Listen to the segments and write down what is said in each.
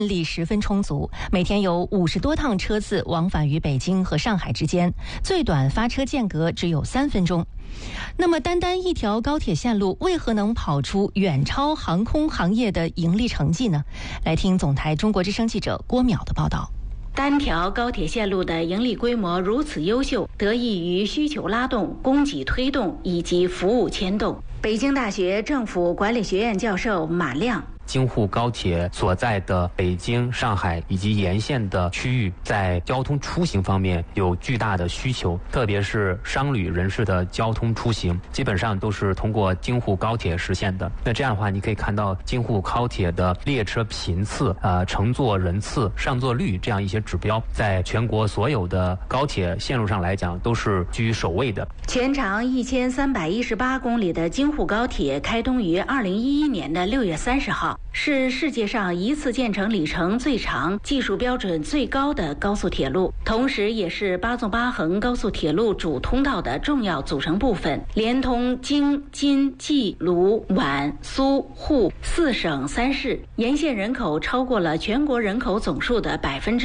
力十分充足，每天有50多趟车次往返于北京和上海之间，最短发车间隔只有3分钟。那么单单一条高铁线路为何能跑出远超航空行业的盈利成绩呢？来听总台中国之声记者郭淼的报道。 单条高铁线路的盈利规模如此优秀，得益于需求拉动、供给推动以及服务牵动。北京大学政府管理学院教授马亮， 京沪高铁所在的北京、上海以及沿线的区域，在交通出行方面有巨大的需求，特别是商旅人士的交通出行，基本上都是通过京沪高铁实现的。那这样的话，你可以看到京沪高铁的列车频次、乘坐人次、上座率这样一些指标，在全国所有的高铁线路上来讲，都是居于首位的。 全长1318公里的京沪高铁开通于2011年的6月30号。是世界上一次建成里程最长、技术标准最高的高速铁路，同时也是8纵8横高速铁路主通道的重要组成部分，连通京、津、冀、鲁、皖、苏、沪4省3市，沿线人口超过了全国人口总数的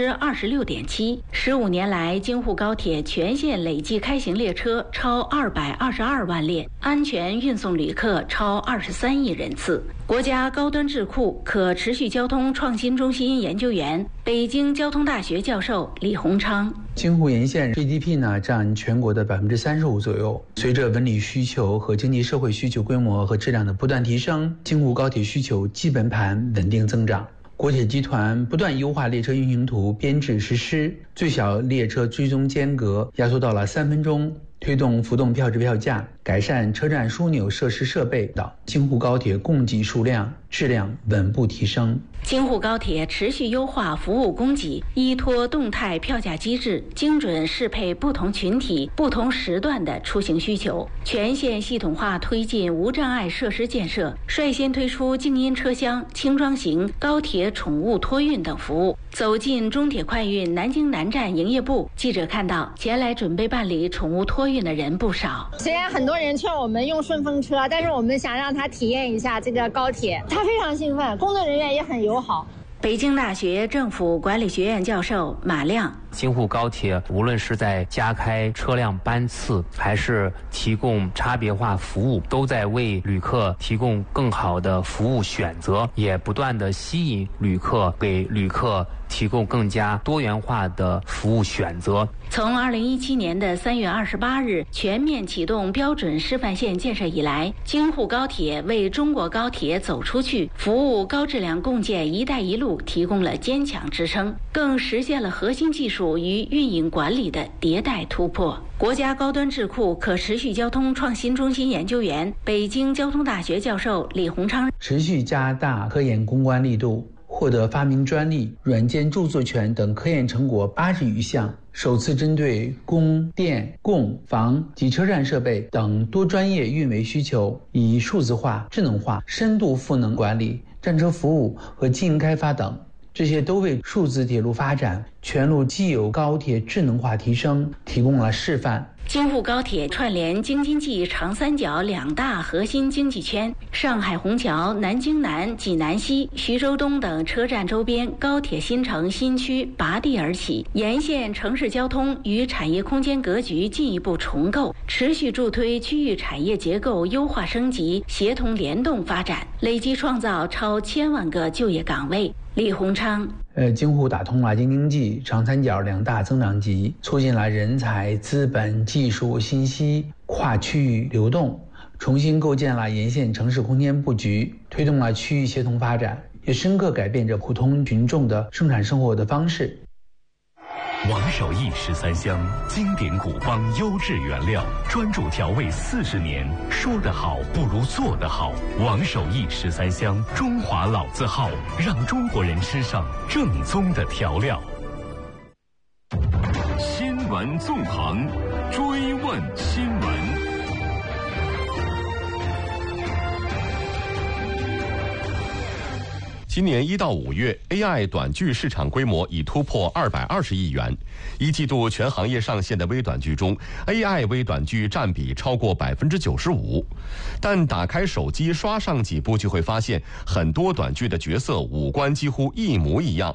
26.7%。15年来，京沪高铁全线累计开行列车超222万列，安全运送旅客超23亿人次。国家高端智库可持续交通创新中心研究员、北京交通大学教授李洪昌， 京沪沿线 GDP 呢占全国的35%左右。随着文旅需求和经济社会需求规模和质量的不断提升，京沪高铁需求基本盘稳定增长。国铁集团不断优化列车运行图编制实施，最小列车追踪间隔压缩到了3分钟，推动浮动票制票价，改善车站枢纽设施设备等，京沪高铁供给数量、质量稳步提升。 京沪高铁持续优化服务供给，依托动态票价机制，精准适配不同群体、不同时段的出行需求，全线系统化推进无障碍设施建设，率先推出静音车厢、轻装型高铁宠物托运等服务。走进中铁快运南京南站营业部，记者看到前来准备办理宠物托运的人不少。 虽然很多人劝我们用顺风车，但是我们想让他体验一下这个高铁，他非常兴奋，工作人员也很友好。 北京大学政府管理学院教授马亮， 京沪高铁无论是在加开车辆班次，还是提供差别化服务，都在为旅客提供更好的服务选择，也不断的吸引旅客，给旅客提供更加多元化的服务选择。 从2017年的3月28日全面启动标准示范线建设以来，京沪高铁为中国高铁走出去、服务高质量共建“一带一路”提供了坚强支撑，更实现了核心技术与运营管理的迭代突破。国家高端智库可持续交通创新中心研究员、北京交通大学教授李洪昌， 持续加大科研攻关力度，获得发明专利、软件著作权等科研成果80余项，首次针对供电、供房及车站设备等多专业运维需求，以数字化、智能化、深度赋能管理、站车服务和经营开发等，这些都为数字铁路发展、全路既有高铁智能化提升提供了示范。 京沪高铁串联京津冀长三角2大核心经济圈，上海虹桥、南京南、济南西、徐州东等车站周边高铁新城新区拔地而起，沿线城市交通与产业空间格局进一步重构，持续助推区域产业结构优化升级、协同联动发展，累计创造超1000万个就业岗位。李洪昌， 京沪打通了京津冀长三角2大增长极，促进了人才、资本、技术、信息跨区域流动，重新构建了沿线城市空间布局，推动了区域协同发展，也深刻改变着普通群众的生产生活的方式。 王守义13香，经典古方优质原料，专注调味40年。说得好不如做得好。王守义13香，中华老字号，让中国人吃上正宗的调料。新闻纵横，追问新闻。 今年1到5月 AI 短剧市场规模已突破220亿元。一季度全行业上线的微短剧中 ，AI 微短剧占比超过95%。但打开手机刷上几部，就会发现很多短剧的角色五官几乎一模一样，